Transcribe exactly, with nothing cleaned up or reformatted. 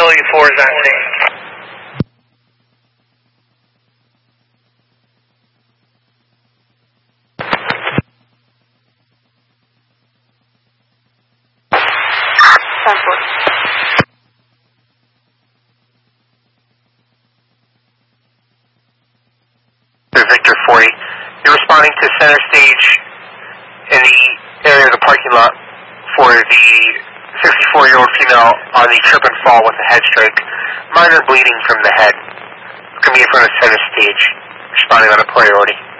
Facility four is on scene. Victor forty. You're responding to center stage in the area of the parking lot for the sixty-four-year-old female on the trip and fall with a head strike. Minor bleeding from the head. It's going to be in front of center stage. Responding on a priority.